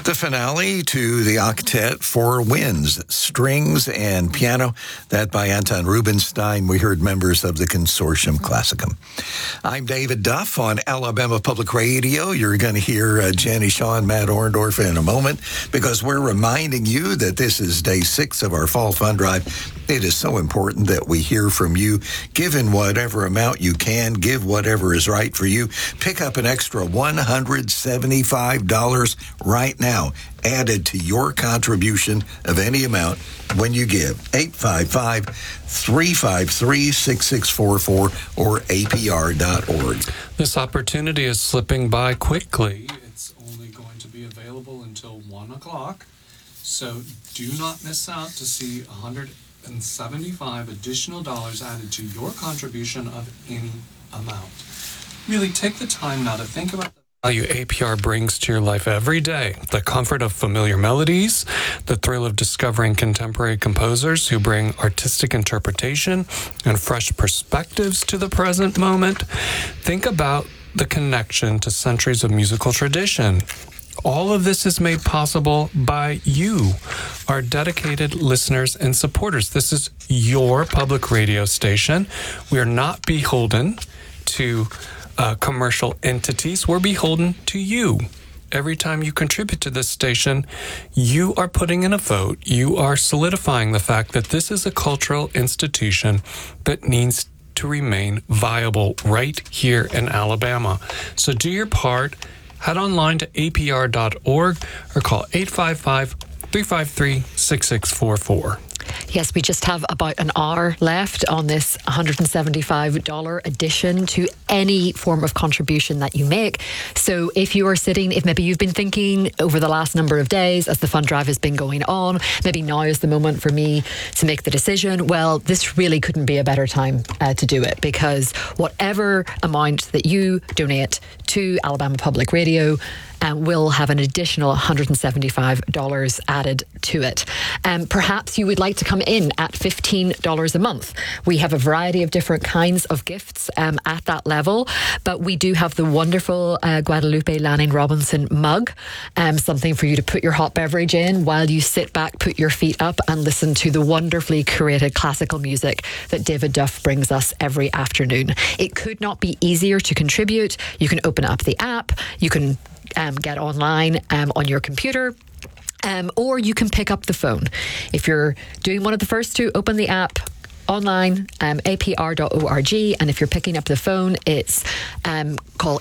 The finale to the octet Four Winds, strings and piano, that by Anton Rubinstein. We heard members of the Consortium Classicum. I'm David Duff on Alabama Public Radio. You're going to hear Jenny Shaw and Matt Orndorff in a moment because we're reminding you that this is day 6 of our Fall Fund Drive. It is so important that we hear from you. Give in whatever amount you can. Give whatever is right for you. Pick up an extra $175 right now, added to your contribution of any amount when you give. 855-353-6644 or apr.org. This opportunity is slipping by quickly. It's only going to be available until 1 o'clock. So do not miss out to see $175 additional dollars added to your contribution of any amount. Really take the time now to think about the value APR brings to your life every day. The comfort of familiar melodies, the thrill of discovering contemporary composers who bring artistic interpretation and fresh perspectives to the present moment. Think about the connection to centuries of musical tradition. All of this is made possible by you, our dedicated listeners and supporters. This is your public radio station. We are not beholden to commercial entities. We're beholden to you. Every time you contribute to this station, you are putting in a vote. You are solidifying the fact that this is a cultural institution that needs to remain viable right here in Alabama. So do your part. Head online to apr.org or call 855-353-6644. Yes, we just have about an hour left on this $175 addition to any form of contribution that you make. So if maybe you've been thinking over the last number of days as the fund drive has been going on, maybe now is the moment for me to make the decision. Well, this really couldn't be a better time to do it, because whatever amount that you donate to Alabama Public Radio will have an additional $175 added to it. Perhaps you would like to come in at $15 a month. We have a variety of different kinds of gifts at that level, but we do have the wonderful Guadalupe Lanning Robinson mug, something for you to put your hot beverage in while you sit back, put your feet up and listen to the wonderfully curated classical music that David Duff brings us every afternoon. It could not be easier to contribute. You can open up the app, you can get online on your computer, or you can pick up the phone. If you're doing one of the first two, open the app online, apr.org, and if you're picking up the phone, it's call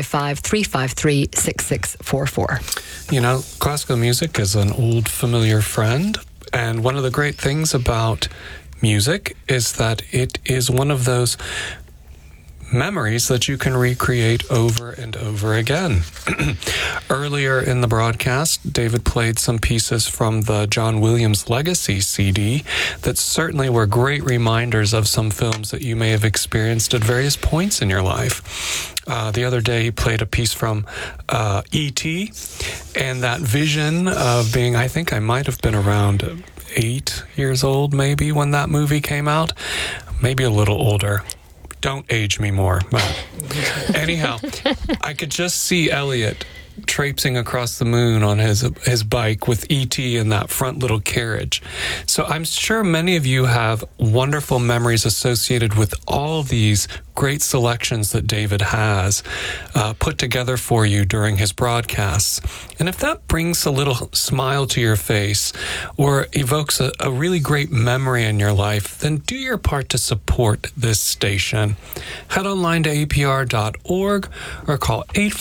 855-353-6644. You know, classical music is an old familiar friend, and one of the great things about music is that it is one of those memories that you can recreate over and over again. Earlier in the broadcast, David played some pieces from the John Williams Legacy CD that certainly were great reminders of some films that you may have experienced at various points in your life. The other day, he played a piece from E.T., and that vision of being, I think I might have been around 8 years old, maybe, when that movie came out, maybe a little older. Don't age me more. Anyhow, I could just see Elliot traipsing across the moon on his bike with E.T. in that front little carriage. So I'm sure many of you have wonderful memories associated with all these great selections that David has put together for you during his broadcasts. And if that brings a little smile to your face or evokes a really great memory in your life, then do your part to support this station. Head online to apr.org or call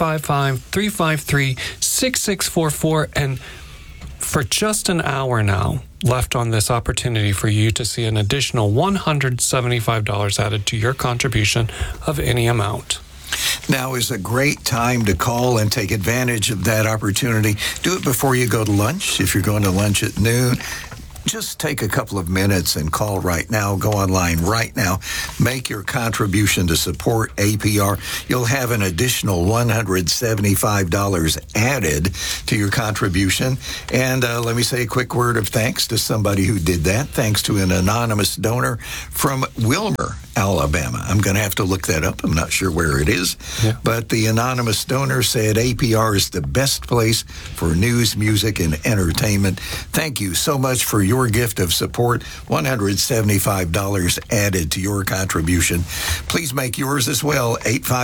855-353-6644. And for just an hour now left on this opportunity for you to see an additional $175 added to your contribution of any amount. Now is a great time to call and take advantage of that opportunity. Do it before you go to lunch. If you're going to lunch at noon, just take a couple of minutes and call right now. Go online right now. Make your contribution to support APR. You'll have an additional $175 added to your contribution. And let me say a quick word of thanks to somebody who did that. Thanks to an anonymous donor from Wilmer, Alabama. I'm going to have to look that up. I'm not sure where it is. Yeah. But the anonymous donor said APR is the best place for news, music, and entertainment. Thank you so much for your gift of support. $175 added to your contribution. Please make yours as well.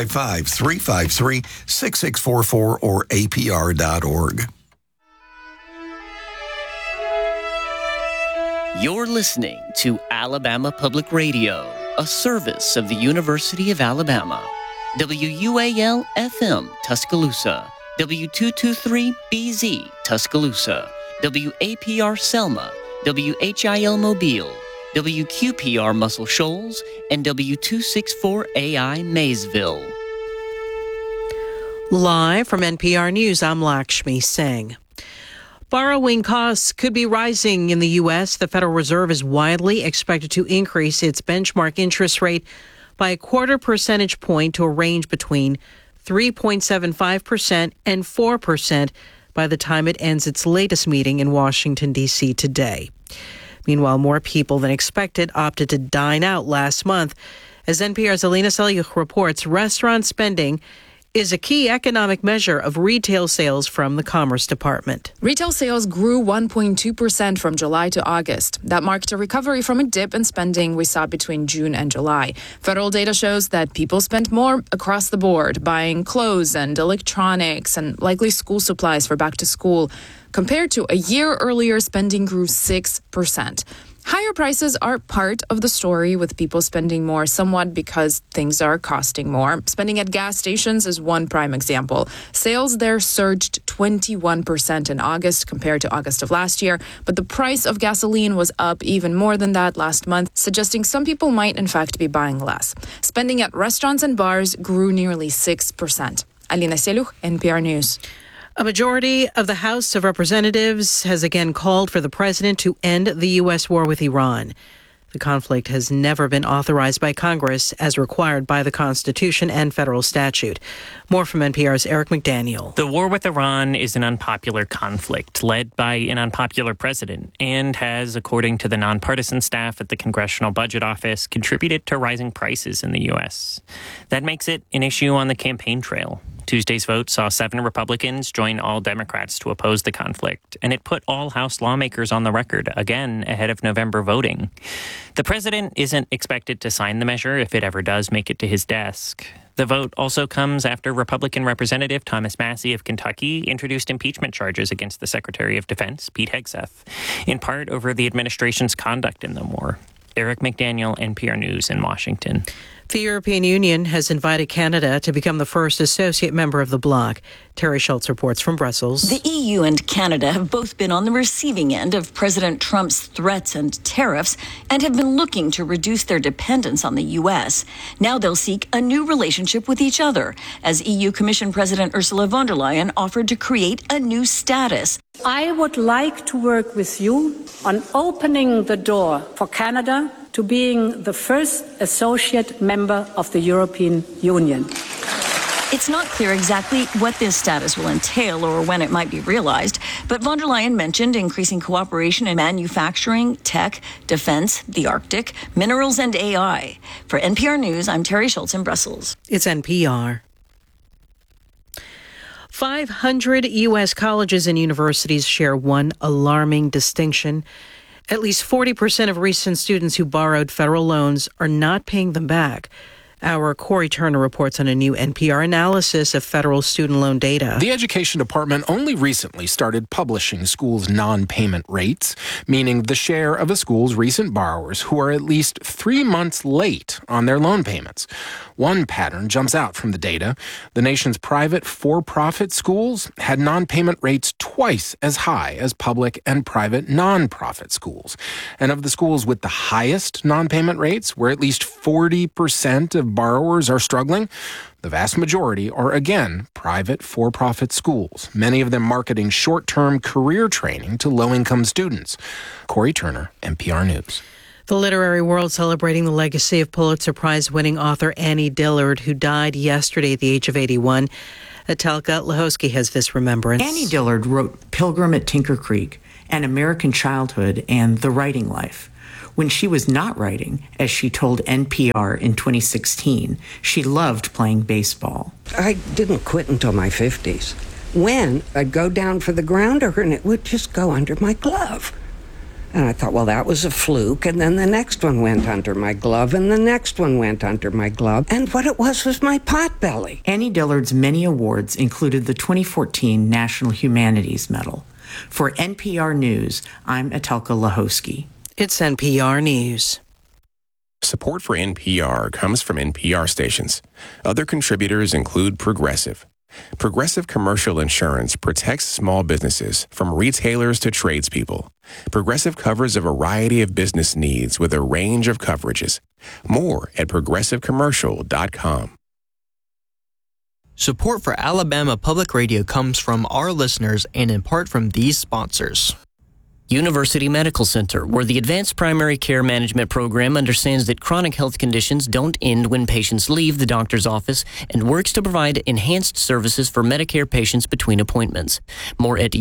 855-353-6644 or apr.org. You're listening to Alabama Public Radio, a service of the University of Alabama. WUAL-FM, Tuscaloosa. W223-BZ, Tuscaloosa. WAPR Selma. WHIL Mobile. WQPR Muscle Shoals. And W264AI Maysville. Live from NPR News, I'm Lakshmi Singh. Borrowing costs could be rising in the U.S. The Federal Reserve is widely expected to increase its benchmark interest rate by 0.25 percentage point to a range between 3.75% and 4% by the time it ends its latest meeting in Washington, D.C. today. Meanwhile, more people than expected opted to dine out last month. As NPR's Alina Selyukh reports, restaurant spending is a key economic measure of retail sales from the Commerce Department. Retail sales grew 1.2% from July to August. That marked a recovery from a dip in spending we saw between June and July. Federal data shows that people spent more across the board, buying clothes and electronics and likely school supplies for back to school. Compared to a year earlier, spending grew 6%. Higher prices are part of the story, with people spending more somewhat because things are costing more. Spending at gas stations is one prime example. Sales there surged 21% in August compared to August of last year, but the price of gasoline was up even more than that last month, suggesting some people might in fact be buying less. Spending at restaurants and bars grew nearly 6%. Alina Selyukh, NPR News. A majority of the House of Representatives has again called for the president to end the U.S. war with Iran. The conflict has never been authorized by Congress as required by the Constitution and federal statute. More from NPR's Eric McDaniel. The war with Iran is an unpopular conflict led by an unpopular president and has, according to the nonpartisan staff at the Congressional Budget Office, contributed to rising prices in the U.S. That makes it an issue on the campaign trail. Tuesday's vote saw 7 Republicans join all Democrats to oppose the conflict, and it put all House lawmakers on the record, again ahead of November voting. The president isn't expected to sign the measure if it ever does make it to his desk. The vote also comes after Republican Representative Thomas Massie of Kentucky introduced impeachment charges against the Secretary of Defense, Pete Hegseth, in part over the administration's conduct in the war. Eric McDaniel, NPR News in Washington. The European Union has invited Canada to become the first associate member of the bloc. Terry Schultz reports from Brussels. The EU and Canada have both been on the receiving end of President Trump's threats and tariffs and have been looking to reduce their dependence on the U.S. Now they'll seek a new relationship with each other, as EU Commission President Ursula von der Leyen offered to create a new status. I would like to work with you on opening the door for Canada to being the first associate member of the European Union. It's not clear exactly what this status will entail or when it might be realized, but von der Leyen mentioned increasing cooperation in manufacturing, tech, defense, the Arctic, minerals, and AI. For NPR News, I'm Terry Schultz in Brussels. It's NPR. 500 U.S. colleges and universities share one alarming distinction. At least 40% of recent students who borrowed federal loans are not paying them back. Our Corey Turner reports on a new NPR analysis of federal student loan data. The Education Department only recently started publishing schools' non-payment rates, meaning the share of a school's recent borrowers who are at least 3 months late on their loan payments. One pattern jumps out from the data. The nation's private for-profit schools had non-payment rates twice as high as public and private non-profit schools. And of the schools with the highest non-payment rates, where at least 40% of of borrowers are struggling. The vast majority are, again, private for-profit schools, many of them marketing short-term career training to low-income students. Corey Turner, NPR News. The literary world celebrating the legacy of Pulitzer Prize-winning author Annie Dillard, who died yesterday at the age of 81. Atelka Lahosky has this remembrance. Annie Dillard wrote Pilgrim at Tinker Creek, An American Childhood, and The Writing Life. When she was not writing, as she told NPR in 2016, she loved playing baseball. I didn't quit until my 50s. When I'd go down for the grounder and it would just go under my glove. And I thought, well, that was a fluke. And then the next one went under my glove, and the next one went under my glove. And what it was my potbelly. Annie Dillard's many awards included the 2014 National Humanities Medal. For NPR News, I'm Atelka Lahosky. It's NPR News. Support for NPR comes from NPR stations. Other contributors include Progressive. Progressive Commercial Insurance protects small businesses from retailers to tradespeople. Progressive covers a variety of business needs with a range of coverages. More at progressivecommercial.com. Support for Alabama Public Radio comes from our listeners and in part from these sponsors. University Medical Center, where the Advanced Primary Care Management Program understands that chronic health conditions don't end when patients leave the doctor's office and works to provide enhanced services for Medicare patients between appointments. More at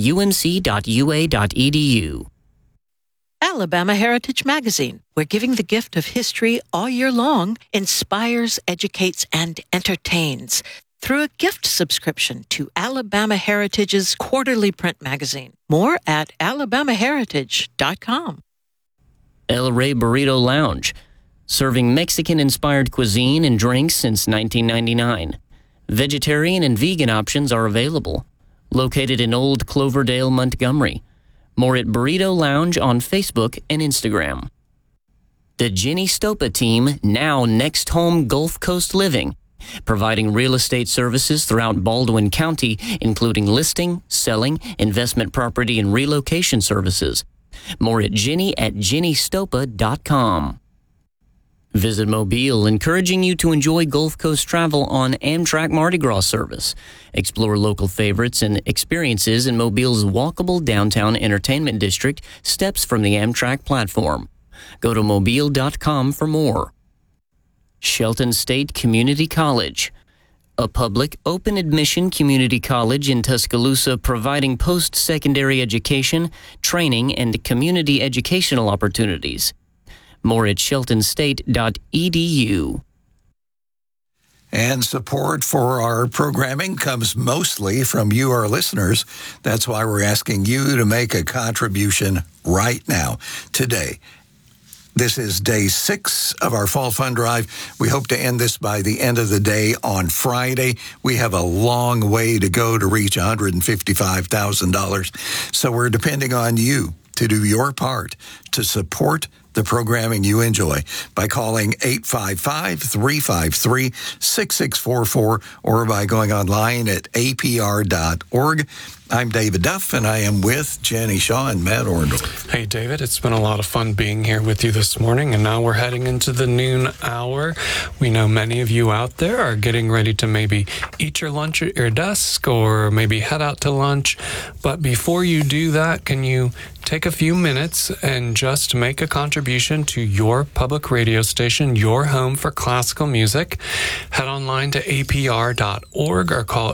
umc.ua.edu. Alabama Heritage Magazine, where giving the gift of history all year long inspires, educates, and entertains through a gift subscription to Alabama Heritage's quarterly print magazine. More at alabamaheritage.com. El Rey Burrito Lounge, serving Mexican-inspired cuisine and drinks since 1999. Vegetarian and vegan options are available. Located in Old Cloverdale, Montgomery. More at Burrito Lounge on Facebook and Instagram. The Jenny Stopa team, now Next Home Gulf Coast Living, providing real estate services throughout Baldwin County, including listing, selling, investment property, and relocation services. More at jenny@jennystopa.com. Visit Mobile, encouraging you to enjoy Gulf Coast travel on Amtrak Mardi Gras service. Explore local favorites and experiences in Mobile's walkable downtown entertainment district, steps from the Amtrak platform. Go to mobile.com for more. Shelton State Community College, a public, open-admission community college in Tuscaloosa providing post-secondary education, training, and community educational opportunities. More at sheltonstate.edu. And support for our programming comes mostly from you, our listeners. That's why we're asking you to make a contribution right now, today. This is day 6 of our Fall Fund Drive. We hope to end this by the end of the day on Friday. We have a long way to go to reach $155,000. So we're depending on you to do your part to support the programming you enjoy by calling 855-353-6644 or by going online at apr.org. I'm David Duff, and I am with Jenny Shaw and Matt Orndorff. Hey, David, it's been a lot of fun being here with you this morning, and now we're heading into the noon hour. We know many of you out there are getting ready to maybe eat your lunch at your desk or maybe head out to lunch. But before you do that, can you take a few minutes and just make a contribution to your public radio station, your home for classical music? Head online to apr.org or call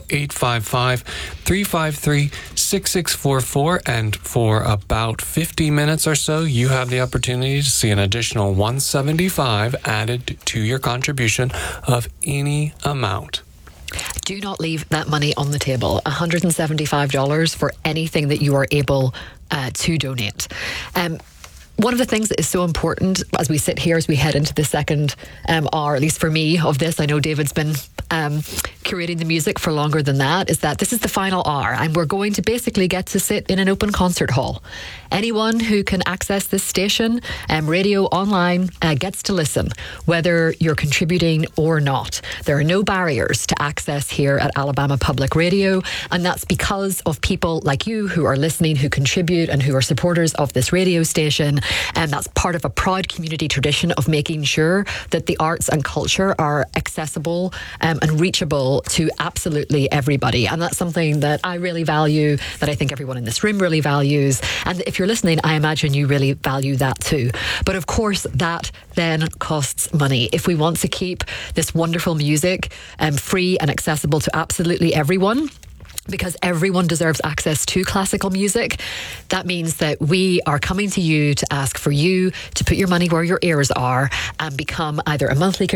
855-353-6644, and for about 50 minutes or so, you have the opportunity to see an additional $175 added to your contribution of any amount. Do not leave that money on the table. $175 for anything that you are able to donate. One of the things that is so important as we sit here, as we head into the second hour, at least for me, of this, I know David's been curating the music for longer than that is that this is the final hour, and we're going to basically get to sit in an open concert hall. Anyone who can access this station, radio, online, gets to listen, whether you're contributing or not. There are no barriers to access here at Alabama Public Radio, and that's because of people like you who are listening, who contribute and who are supporters of this radio station. And that's part of a proud community tradition of making sure that the arts and culture are accessible and reachable to absolutely everybody. And that's something that I really value, that I think everyone in this room really values. And if you're listening, I imagine you really value that too. But of course, that then costs money. If we want to keep this wonderful music free and accessible to absolutely everyone, because everyone deserves access to classical music, that means that we are coming to you to ask for you to put your money where your ears are and become either a monthly